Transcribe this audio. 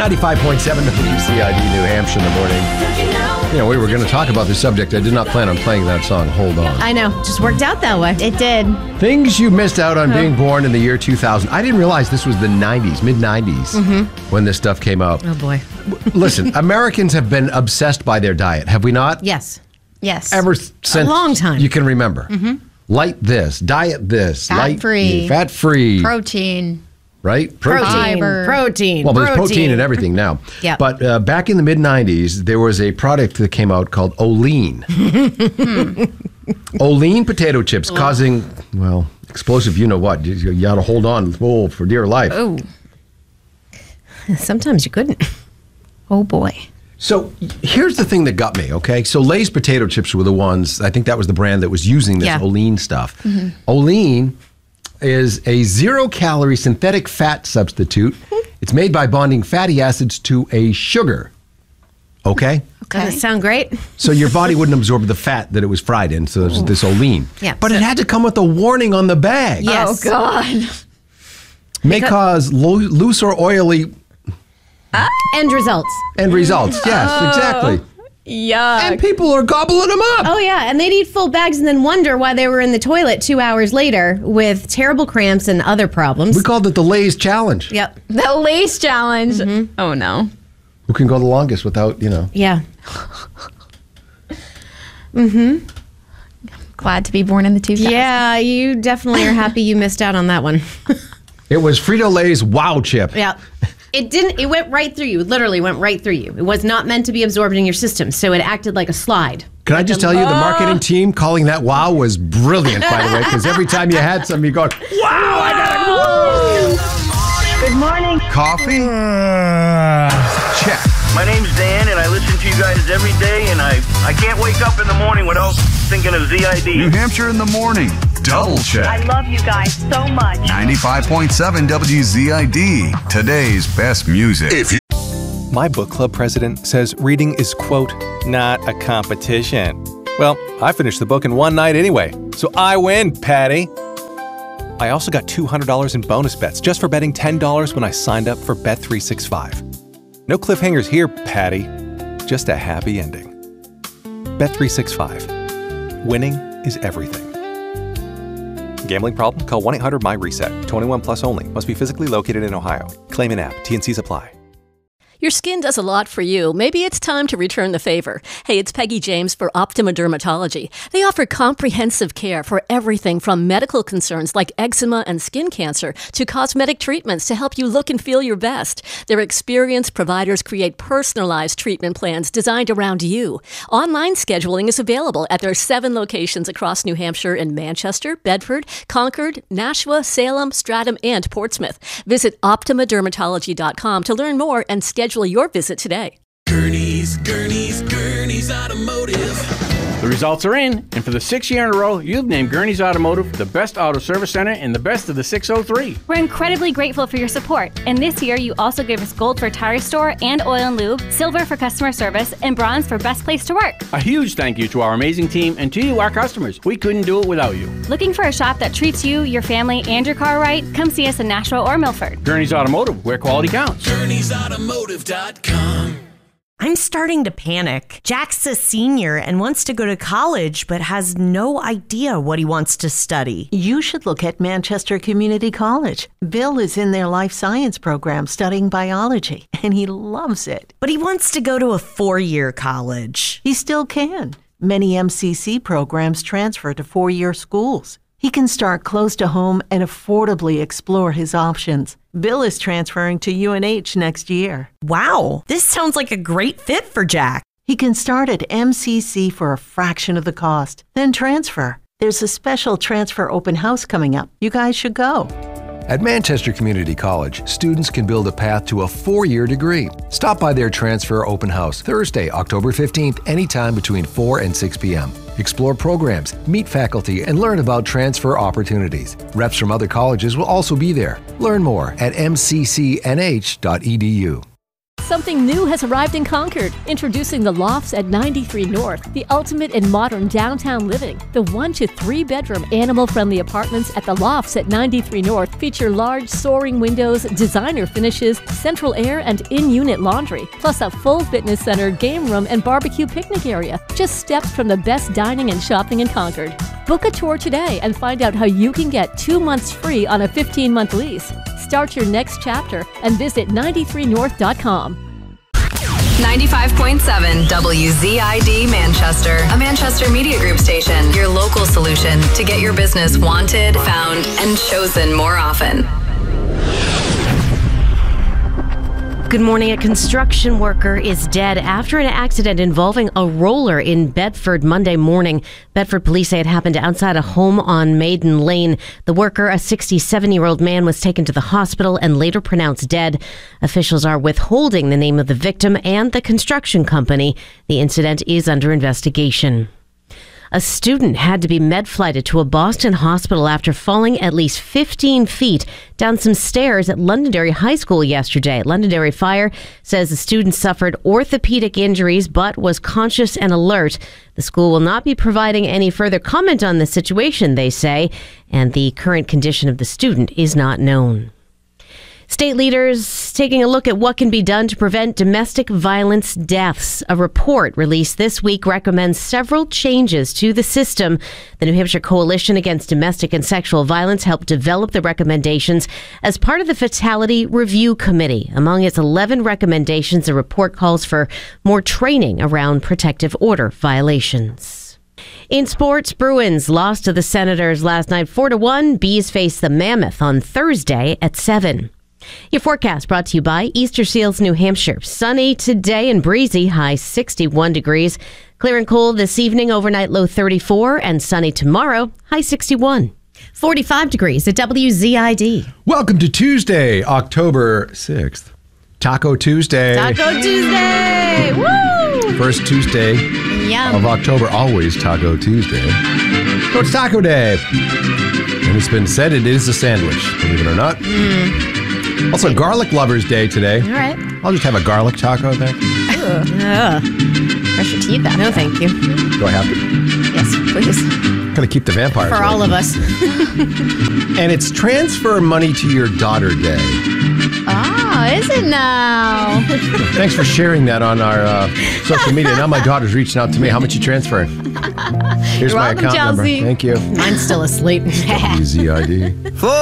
95.7 WCID New Hampshire in the morning. You know, we were going to talk about this subject. I did not plan on playing that song. Hold on. I know. Just worked out that way. It did. Things you missed out on being born in the year 2000. I didn't realize this was the 90s, mid-90s, when this stuff came out. Oh, boy. Listen, Americans have been obsessed by their diet, have we not? Yes. Yes. Ever since A long time. you can remember. Light this, diet this. Fat-free. Fat-free. Protein. Right? Fiber. Protein. Well, but there's protein in everything now. Yeah. But back in the mid-90s, there was a product that came out called Olean. Olean potato chips causing, well, explosive you-know-what. You got to hold on for dear life. Oh. Sometimes you couldn't. Oh, boy. So here's the thing that got me, okay? So Lay's potato chips were the ones, I think that was the brand that was using this Olean stuff. Olean is a zero-calorie synthetic fat substitute. It's made by bonding fatty acids to a sugar. Okay? Does it sound great? So your body wouldn't absorb the fat that it was fried in, so there's this Olean. Yeah, but it had to come with a warning on the bag. Yes. Oh, God. May cause loose or oily End results. end results. Yes, exactly. Yuck. And people are gobbling them up. Oh, yeah. And they'd eat full bags and then wonder why they were in the toilet 2 hours later with terrible cramps and other problems. We called it the Lay's Challenge. Yep. The Lace Challenge. Oh, no. Who can go the longest without, Yeah. Glad to be born in the 2000s. Yeah, you definitely are happy you missed out on that one. It was Frito-Lay's Wow Chip. Yeah. It went right through you. It literally went right through you. It was not meant to be absorbed in your system, so it acted like a slide. Can I just tell you, the marketing team calling that wow was brilliant, by the way, because every time you had some, you go, wow, I got it. Good morning. Coffee? Check. My name's Dan, and I listen to you guys every day, and I can't wake up in the morning without thinking of ZID. New Hampshire in the morning. Double check. I love you guys so much. 95.7 WZID. Today's best music. My book club president says reading is, quote, not a competition. Well, I finished the book in one night anyway, so I win, Patty. I also got $200 in bonus bets just for betting $10 when I signed up for Bet365. No cliffhangers here, Patty. Just a happy ending. Bet365. Winning is everything. Gambling problem? Call 1-800-MY-RESET. 21 plus only. Must be physically located in Ohio. Claim an app. T&Cs apply. Your skin does a lot for you. Maybe it's time to return the favor. Hey, it's Peggy James for Optima Dermatology. They offer comprehensive care for everything from medical concerns like eczema and skin cancer to cosmetic treatments to help you look and feel your best. Their experienced providers create personalized treatment plans designed around you. Online scheduling is available at their 7 locations across New Hampshire in Manchester, Bedford, Concord, Nashua, Salem, Stratham, and Portsmouth. Visit OptimaDermatology.com to learn more and schedule your visit today. Gurney's Automotive. The results are in, and for the 6th year in a row, you've named Gurney's Automotive the best auto service center and the best of the 603. We're incredibly grateful for your support, and this year you also gave us gold for tire store and oil and lube, silver for customer service, and bronze for best place to work. A huge thank you to our amazing team and to you, our customers. We couldn't do it without you. Looking for a shop that treats you, your family, and your car right? Come see us in Nashua or Milford. Gurney's Automotive, where quality counts. Gurney'sAutomotive.com. I'm starting to panic. Jack's a senior and wants to go to college, but has no idea what he wants to study. You should look at Manchester Community College. Bill is in their life science program studying biology, and he loves it. But he wants to go to a 4-year college. He still can. Many MCC programs transfer to 4-year schools. He can start close to home and affordably explore his options. Bill is transferring to UNH next year. Wow, this sounds like a great fit for Jack. He can start at MCC for a fraction of the cost, then transfer. There's a special transfer open house coming up. You guys should go. At Manchester Community College, students can build a path to a 4-year degree. Stop by their transfer open house Thursday, October 15th, anytime between 4 and 6 p.m. Explore programs, meet faculty, and learn about transfer opportunities. Reps from other colleges will also be there. Learn more at mccnh.edu. Something new has arrived in Concord. Introducing the Lofts at 93 North, the ultimate in modern downtown living. The 1 to 3 bedroom animal-friendly apartments at the Lofts at 93 North feature large soaring windows, designer finishes, central air, and in-unit laundry, plus a full fitness center, game room, and barbecue picnic area. Just steps from the best dining and shopping in Concord. Book a tour today and find out how you can get 2 months free on a 15-month lease. Start your next chapter and visit 93north.com. 95.7 WZID Manchester, a Manchester Media Group station. Your local solution to get your business wanted, found, and chosen more often. Good morning. A construction worker is dead after an accident involving a roller in Bedford Monday morning. Bedford police say it happened outside a home on Maiden Lane. The worker, a 67-year-old man, was taken to the hospital and later pronounced dead. Officials are withholding the name of the victim and the construction company. The incident is under investigation. A student had to be med-flighted to a Boston hospital after falling at least 15 feet down some stairs at Londonderry High School yesterday. Londonderry Fire says the student suffered orthopedic injuries but was conscious and alert. The school will not be providing any further comment on the situation, they say, and the current condition of the student is not known. State leaders taking a look at what can be done to prevent domestic violence deaths. A report released this week recommends several changes to the system. The New Hampshire Coalition Against Domestic and Sexual Violence helped develop the recommendations as part of the Fatality Review Committee. Among its 11 recommendations, the report calls for more training around protective order violations. In sports, Bruins lost to the Senators last night 4-1. Bees face the Mammoth on Thursday at 7. Your forecast brought to you by Easter Seals, New Hampshire. Sunny today and breezy, high 61 degrees. Clear and cool this evening, overnight low 34, and sunny tomorrow, high 61. 45 degrees at WZID. Welcome to Tuesday, October 6th. Taco Tuesday. Taco Tuesday! Woo! First Tuesday of October, always Taco Tuesday. So it's Taco Day. And it's been said it is a sandwich, believe it or not. Also, Garlic Lovers Day today. All right. I'll just have a garlic taco then. Brush your teeth after. No, thank you. Do I have to? Yes, please. Gotta keep the vampires For away. all of us. And it's Transfer Money to Your Daughter Day. Oh, is it now? Thanks for sharing that on our social media. Now my daughter's reaching out to me. How much you transferring? Here's You're my welcome, account Chelsea. number. Thank you. Mine's still asleep. WZID.